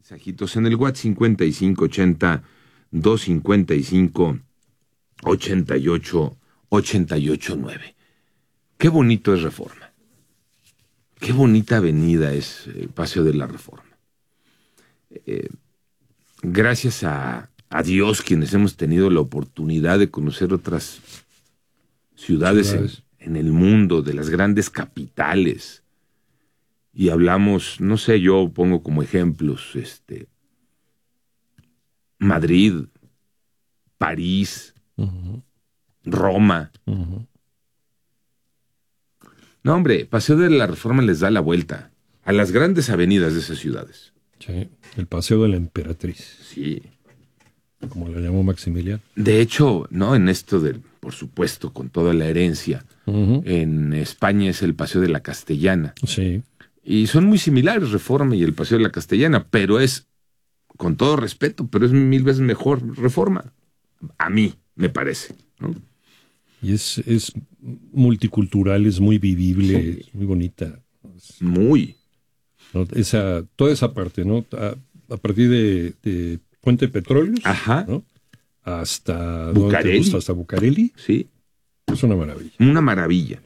mensajitos en el WhatsApp 5580-255-88-9. Qué bonito es Reforma. Qué bonita avenida es Paseo de la Reforma. Gracias a Dios, quienes hemos tenido la oportunidad de conocer otras ciudades en el mundo, de las grandes capitales, y hablamos, no sé, yo pongo como ejemplos, Madrid, París, Roma. No, hombre, Paseo de la Reforma les da la vuelta a las grandes avenidas de esas ciudades. Sí, el Paseo de la Emperatriz. Sí. Como lo llamó Maximiliano. De hecho, ¿no? En esto por supuesto, con toda la herencia, en España es el Paseo de la Castellana. Sí. Y son muy similares, Reforma y el Paseo de la Castellana, pero es, con todo respeto, pero es 1000 veces mejor Reforma. A mí, me parece, ¿no? Y es multicultural, es muy vivible, sí. Es muy bonita. Muy. ¿No? Toda esa parte, ¿no? A partir de Puente Petróleos, ajá, ¿no? Hasta Bucareli. Hasta Bucareli. Sí. Es una maravilla. Una maravilla.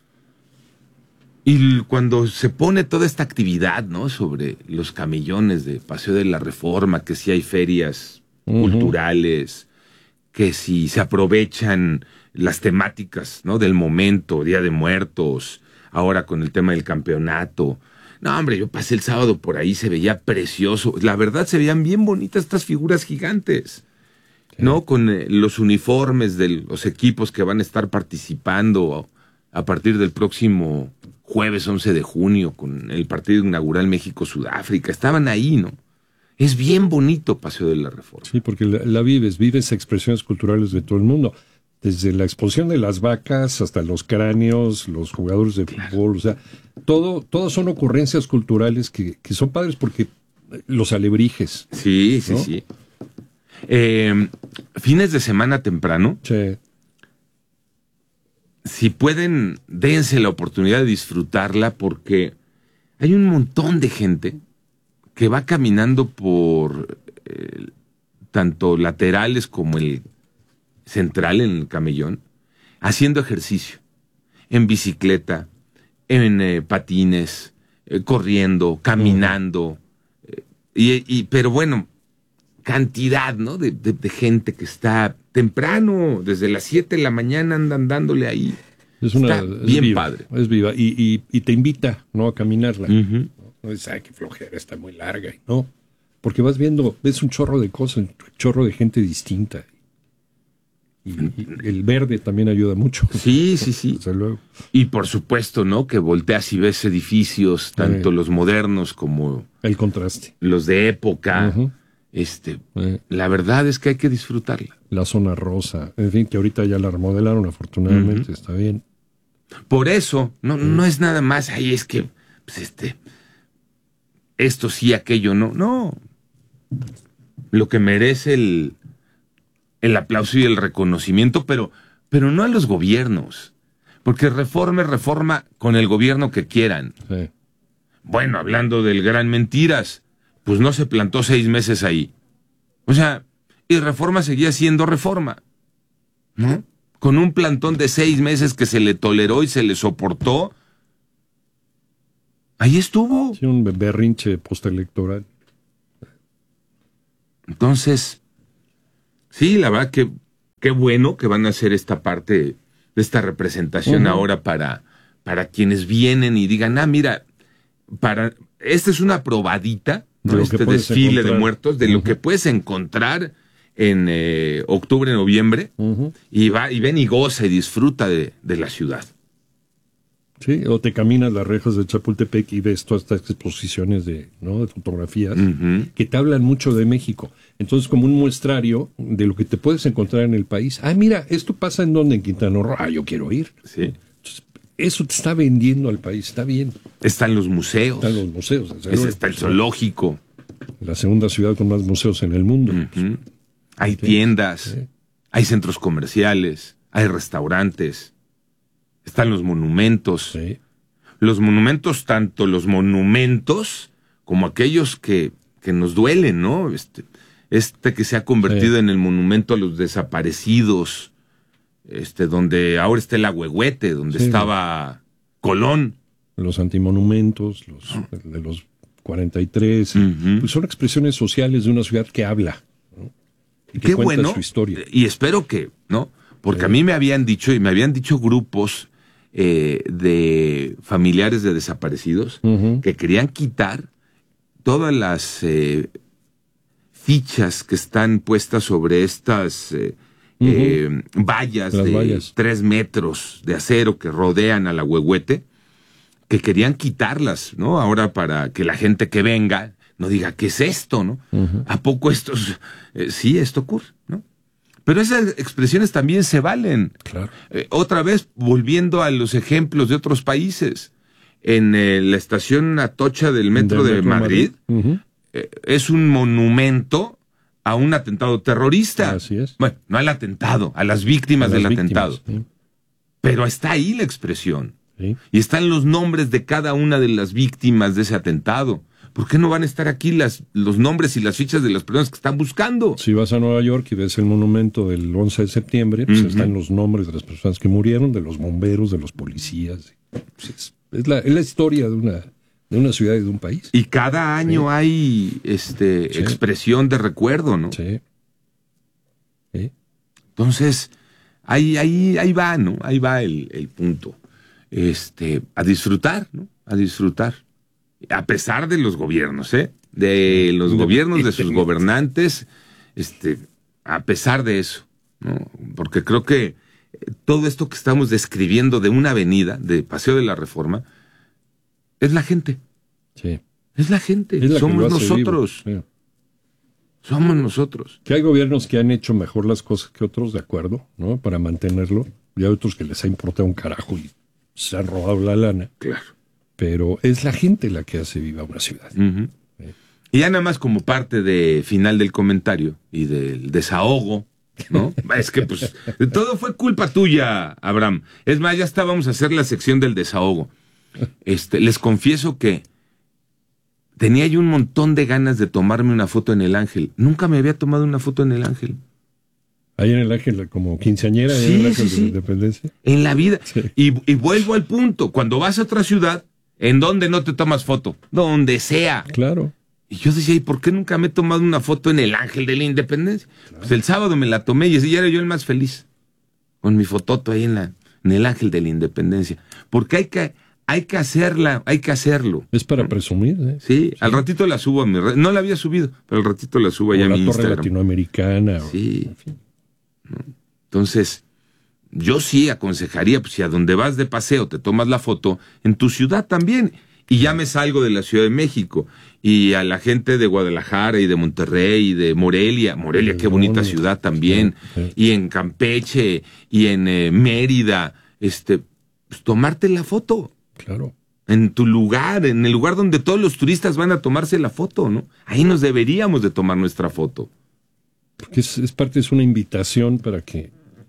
Y cuando se pone toda esta actividad, ¿no? Sobre los camellones de Paseo de la Reforma, que si hay ferias culturales, que si se aprovechan las temáticas, ¿no? Del momento, Día de Muertos, ahora con el tema del campeonato. No, hombre, yo pasé el sábado por ahí, se veía precioso. La verdad, se veían bien bonitas estas figuras gigantes, sí. ¿No? Con los uniformes de los equipos que van a estar participando a partir del próximo jueves 11 de junio, con el partido inaugural México-Sudáfrica. Estaban ahí, ¿no? Es bien bonito Paseo de la Reforma. Sí, porque la vives expresiones culturales de todo el mundo. Desde la exposición de las vacas hasta los cráneos, los jugadores de fútbol, o sea, todo son ocurrencias culturales que son padres porque los alebrijes. Sí, sí, ¿no? Sí. Fines de semana temprano. Sí. Si pueden, dense la oportunidad de disfrutarla porque hay un montón de gente que va caminando por tanto laterales como el central en el camellón, haciendo ejercicio, en bicicleta, en patines, corriendo, caminando, pero bueno, cantidad, ¿no? de gente que está temprano, desde las 7 de la mañana andan dándole ahí. Está bien viva, padre. Es viva y te invita, ¿no? A caminarla. No dices, ay, qué flojera, está muy larga, ¿no? Porque ves un chorro de cosas, un chorro de gente distinta. Y el verde también ayuda mucho. Sí, sí, sí. Desde luego. Y por supuesto, ¿no? Que volteas y ves edificios, tanto los modernos como el contraste. Los de época. La verdad es que hay que disfrutarla. La zona rosa, en fin, que ahorita ya la remodelaron, afortunadamente, está bien. Por eso, no es nada más, ahí es que, pues esto sí, aquello no. No. Lo que merece el aplauso y el reconocimiento, pero no a los gobiernos, porque reforma con el gobierno que quieran. Sí. Bueno, hablando del gran mentiras, pues no se plantó 6 meses ahí. O sea, y Reforma seguía siendo Reforma, ¿no? Con un plantón de 6 meses que se le toleró y se le soportó. Ahí estuvo. Sí, un berrinche postelectoral. Entonces, sí, la verdad que qué bueno que van a hacer esta parte de esta representación ahora para quienes vienen y digan, mira, esta es una probadita, ¿no? Este desfile de muertos, de lo que puedes encontrar en octubre, noviembre, y ven y goza y disfruta de la ciudad. Sí, o te caminas las rejas de Chapultepec y ves todas estas exposiciones de fotografías que te hablan mucho de México. Entonces, como un muestrario de lo que te puedes encontrar en el país. Mira, esto pasa en donde, en Quintana Roo. Yo quiero ir. Sí. Entonces, eso te está vendiendo al país, está bien. Están los museos. Están los museos. Está el zoológico. La segunda ciudad con más museos en el mundo. Hay tiendas, hay centros comerciales, hay restaurantes. Están los monumentos. Sí. Los monumentos, tanto los monumentos como aquellos que que nos duelen, ¿no? Que se ha convertido en el monumento a los desaparecidos, donde ahora está el Ahuehuete, donde estaba Colón. Los antimonumentos, de los 43, pues son expresiones sociales de una ciudad que habla, ¿no? Y que qué cuenta bueno, su historia. Y espero que, ¿no? Porque a mí me habían dicho grupos de familiares de desaparecidos que querían quitar todas las fichas que están puestas sobre estas vallas las de vallas. 3 metros de acero que rodean al Ahuehuete, que querían quitarlas, ¿no? Ahora para que la gente que venga no diga, ¿qué es esto, no? ¿A poco esto sí, esto ocurre, ¿no? Pero esas expresiones también se valen. Claro. Otra vez, volviendo a los ejemplos de otros países, en la estación Atocha del metro de Madrid, es un monumento a un atentado terrorista. Así es. Bueno, no al atentado, a las víctimas del atentado. Sí. Pero está ahí la expresión. Sí. Y están los nombres de cada una de las víctimas de ese atentado. ¿Por qué no van a estar aquí los nombres y las fichas de las personas que están buscando? Si vas a Nueva York y ves el monumento del 11 de septiembre, pues están los nombres de las personas que murieron, de los bomberos, de los policías. Pues es la historia de una ciudad y de un país. Y cada año hay expresión de recuerdo, ¿no? Sí. Sí. Entonces, ahí va, ¿no? Ahí va el punto. A disfrutar, ¿no? A disfrutar. A pesar de los gobiernos, de los gobiernos, de sus gobernantes, a pesar de eso, ¿no? Porque creo que todo esto que estamos describiendo de una avenida, de Paseo de la Reforma, es la gente. Sí. Es la gente. Somos nosotros. Sí. Somos nosotros. Que hay gobiernos que han hecho mejor las cosas que otros, de acuerdo, ¿no? Para mantenerlo. Y hay otros que les ha importado un carajo y se han robado la lana. Claro. Pero es la gente la que hace viva una ciudad. Y ya nada más como parte de final del comentario y del desahogo, ¿no? Es que pues todo fue culpa tuya, Abraham. Es más, ya estábamos a hacer la sección del desahogo. Les confieso que tenía yo un montón de ganas de tomarme una foto en el Ángel. Nunca me había tomado una foto en el Ángel. Ahí en el Ángel, como quinceañera, sí, en el Ángel sí. de la Independencia. En la vida. Sí. Y vuelvo al punto. Cuando vas a otra ciudad, ¿en dónde no te tomas foto? Donde sea. Claro. Y yo decía, ¿y por qué nunca me he tomado una foto en el Ángel de la Independencia? Claro. Pues el sábado me la tomé y así ya era yo el más feliz. Con mi fototo ahí en el Ángel de la Independencia. Porque hay que hacerla, hay que hacerlo. Es para presumir, ¿eh? Sí, al ratito la subo a mi red. No la había subido, pero al ratito la subo allá a mi Instagram. La Torre Latinoamericana. Sí. En fin. Entonces, yo sí aconsejaría, pues si a donde vas de paseo te tomas la foto, en tu ciudad también. Y ya me salgo de la Ciudad de México. Y a la gente de Guadalajara y de Monterrey y de Morelia. Morelia, qué bonita ciudad también. Sí. Y en Campeche y en Mérida. Pues tomarte la foto. Claro. En tu lugar, en el lugar donde todos los turistas van a tomarse la foto, ¿no? Ahí nos deberíamos de tomar nuestra foto. Porque es una invitación para que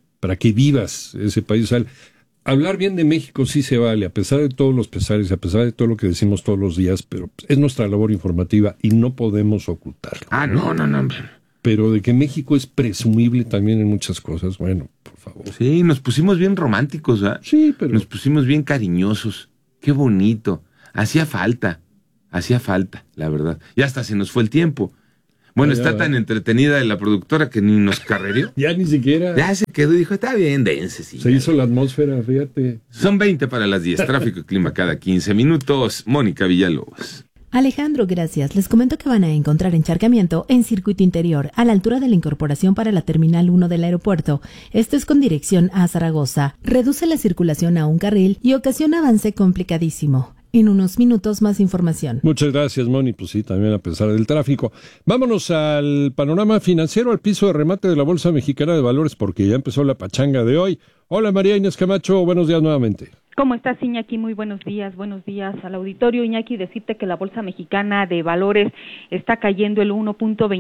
vivas ese país. O sea, hablar bien de México sí se vale, a pesar de todos los pesares, a pesar de todo lo que decimos todos los días, pero es nuestra labor informativa y no podemos ocultarlo. Ah, no. Pero de que México es presumible también en muchas cosas, bueno, por favor. Sí, nos pusimos bien románticos, ¿verdad? Sí, pero... Nos pusimos bien cariñosos. Qué bonito. Hacía falta, la verdad. Y hasta se nos fue el tiempo. Bueno, está tan entretenida la productora que ni nos carrereó. Ya ni siquiera. Ya se quedó y dijo, está bien, dense. Sí, se hizo la atmósfera, fíjate. Son 20 para las 10. Tráfico y clima cada 15 minutos. Mónica Villalobos. Alejandro, gracias. Les comento que van a encontrar encharcamiento en circuito interior, a la altura de la incorporación para la Terminal 1 del aeropuerto. Esto es con dirección a Zaragoza. Reduce la circulación a un carril y ocasiona avance complicadísimo. En unos minutos más información. Muchas gracias, Moni. Pues sí, también a pesar del tráfico. Vámonos al panorama financiero, al piso de remate de la Bolsa Mexicana de Valores, porque ya empezó la pachanga de hoy. Hola, María Inés Camacho. Buenos días nuevamente. ¿Cómo estás, Iñaki? Muy buenos días al auditorio. Iñaki, decirte que la Bolsa Mexicana de Valores está cayendo el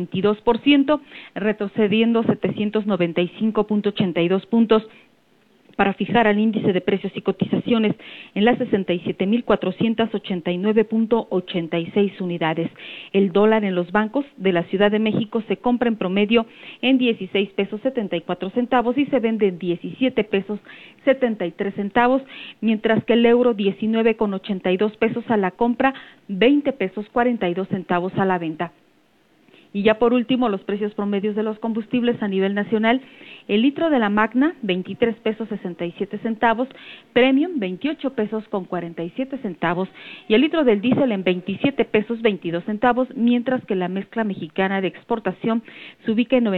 1.22%, retrocediendo 795.82 puntos. para fijar al índice de precios y cotizaciones en las 67,489.86 unidades. El dólar en los bancos de la Ciudad de México se compra en promedio en 16 pesos 74 centavos y se vende en 17 pesos 73 centavos, mientras que el euro 19,82 pesos a la compra, 20 pesos 42 centavos a la venta. Y ya por último, los precios promedios de los combustibles a nivel nacional: el litro de la Magna, 23 pesos 67 centavos, Premium, 28 pesos con 47 centavos, y el litro del diésel en 27 pesos 22 centavos, mientras que la mezcla mexicana de exportación se ubica en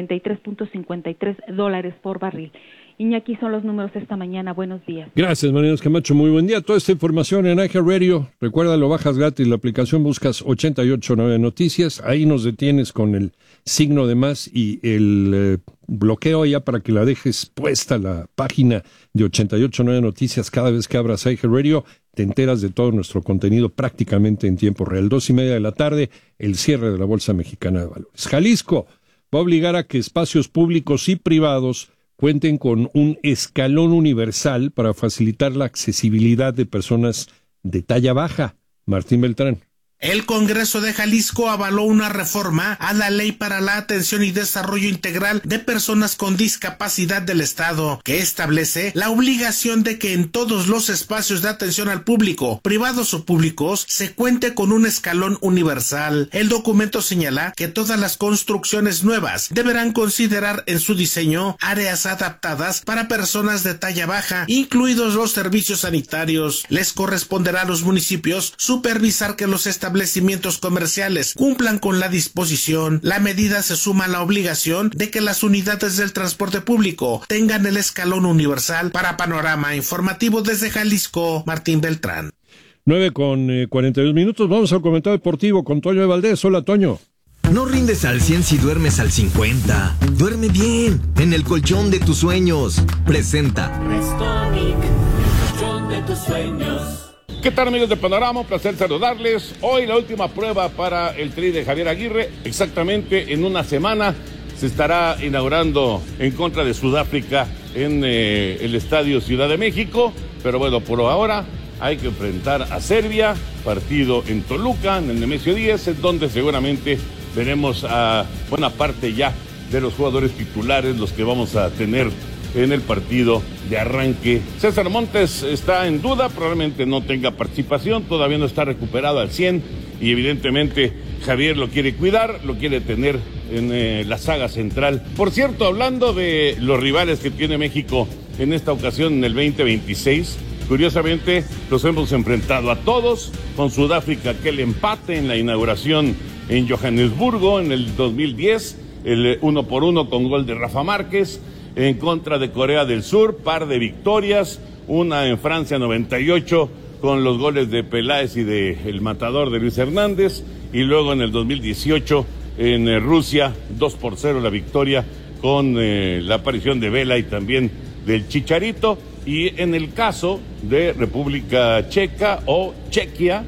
$93.53 por barril. Iñaki, son los números esta mañana. Buenos días. Gracias, Mariana Camacho. Muy buen día. Toda esta información en iHeartRadio. Recuerda, lo bajas gratis la aplicación, buscas 889 Noticias. Ahí nos detienes con el signo de más y el bloqueo ya para que la dejes puesta la página de 889 Noticias. Cada vez que abras iHeartRadio, te enteras de todo nuestro contenido prácticamente en tiempo real. 2:30 de la tarde, el cierre de la Bolsa Mexicana de Valores. Jalisco va a obligar a que espacios públicos y privados cuenten con un escalón universal para facilitar la accesibilidad de personas de talla baja. Martín Beltrán. El Congreso de Jalisco avaló una reforma a la Ley para la Atención y Desarrollo Integral de Personas con Discapacidad del Estado, que establece la obligación de que en todos los espacios de atención al público, privados o públicos, se cuente con un escalón universal. El documento señala que todas las construcciones nuevas deberán considerar en su diseño áreas adaptadas para personas de talla baja, incluidos los servicios sanitarios. Les corresponderá a los municipios supervisar que los establecimientos comerciales cumplan con la disposición. La medida se suma a la obligación de que las unidades del transporte público tengan el escalón universal. Para Panorama Informativo desde Jalisco, Martín Beltrán. 9:42. Vamos al comentario deportivo con Toño de Valdés. Hola, Toño. No rindes al 100 si duermes al 50. Duerme bien en el colchón de tus sueños. Presenta Restonic, el colchón de tus sueños. ¿Qué tal, amigos de Panorama? Un placer saludarles. Hoy la última prueba para el Tri de Javier Aguirre. Exactamente en una semana se estará inaugurando en contra de Sudáfrica en el Estadio Ciudad de México. Pero bueno, por ahora hay que enfrentar a Serbia, partido en Toluca, en el Nemesio 10, en donde seguramente veremos a buena parte ya de los jugadores titulares, los que vamos a tener en el partido de arranque. César Montes está en duda, probablemente no tenga participación, todavía no está recuperado al 100 y evidentemente Javier lo quiere cuidar, lo quiere tener en la saga central. Por cierto, hablando de los rivales que tiene México en esta ocasión en el 2026, curiosamente los hemos enfrentado a todos, con Sudáfrica aquel empate en la inauguración en Johannesburgo en el 2010, el 1-1 con gol de Rafa Márquez. En contra de Corea del Sur, par de victorias, una en Francia 98 con los goles de Peláez y de el matador de Luis Hernández, y luego en el 2018 en Rusia 2-0 la victoria con la aparición de Vela y también del Chicharito. Y en el caso de República Checa o Chequia,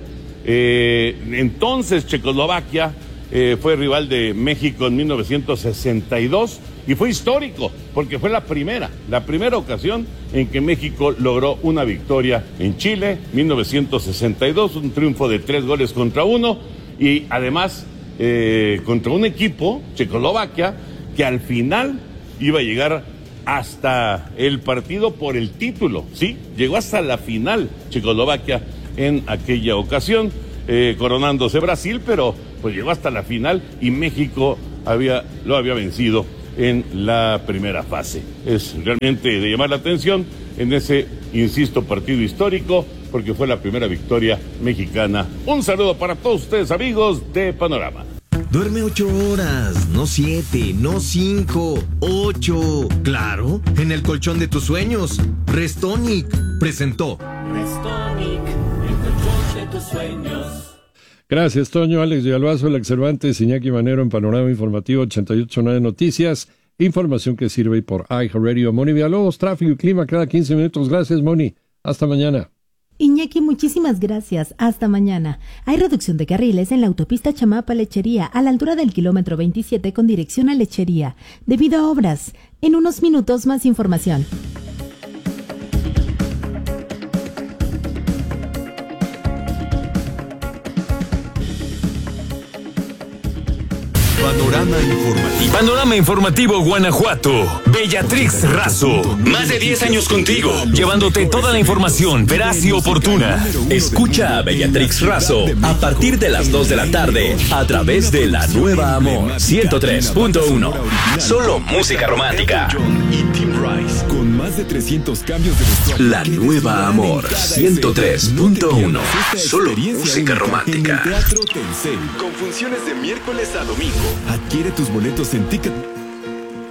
entonces Checoslovaquia, fue rival de México en 1962 y fue histórico porque fue la primera ocasión en que México logró una victoria en Chile, 1962, un triunfo de 3-1 y además contra un equipo, Checoslovaquia, que al final iba a llegar hasta el partido por el título, ¿sí? Llegó hasta la final Checoslovaquia en aquella ocasión, coronándose Brasil, pero pues llegó hasta la final y México lo había vencido en la primera fase. Es realmente de llamar la atención en ese, insisto, partido histórico, porque fue la primera victoria mexicana. Un saludo para todos ustedes, amigos de Panorama. Duerme 8 horas, no 7, no 5, 8. Claro, en el colchón de tus sueños. Restonic presentó Restonic, el colchón de tus sueños. Gracias, Toño. Alex Villalbazo, Alex Cervantes, Iñaki Manero en Panorama Informativo 88.9 Noticias. Información que sirve por iHeartRadio. Moni Villalobos, tráfico y clima cada 15 minutos. Gracias, Moni. Hasta mañana. Iñaki, muchísimas gracias. Hasta mañana. Hay reducción de carriles en la autopista Chamapa-Lechería a la altura del kilómetro 27 con dirección a Lechería, debido a obras. En unos minutos más información. Panorama informativo. Panorama informativo Guanajuato. Bellatrix Razo. Más de 10 años contigo, llevándote toda la información veraz y oportuna. Escucha a Bellatrix Razo a partir de las 2 de la tarde a través de La Nueva Amor 103.1. Solo música romántica. Y Tim Rice, con más de 300 cambios de vestuario. La Nueva Amor 103.1. Solo música romántica. En el Teatro Telcel, con funciones de miércoles a domingo. Adquiere tus boletos en Ticket.